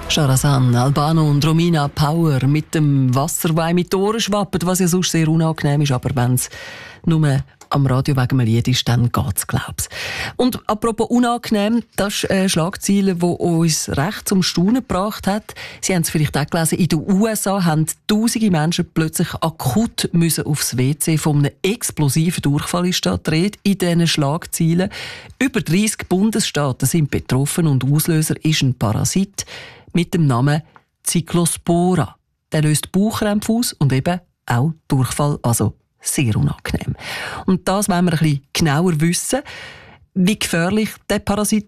Shahrazan, Albano und Romina Power mit dem Wasser, das mit den Ohren schwappt, was ja sonst sehr unangenehm ist, aber wenn es nur am Radio wegen einem Lied ist, dann geht's, glaub's. Und apropos unangenehm, das ist Schlagzeile, die uns recht zum Staunen gebracht hat. Sie haben es vielleicht auch gelesen, in den USA haben tausende Menschen plötzlich akut müssen aufs WC. Von einem explosiven Durchfall ist da die Rede in diesen Schlagzeilen. Über 30 Bundesstaaten sind betroffen und Auslöser ist ein Parasit mit dem Namen Cyclospora. Der löst Bauchkrämpfe aus und eben auch Durchfall, also sehr unangenehm. Und das wollen wir ein bisschen genauer wissen, wie gefährlich der Parasit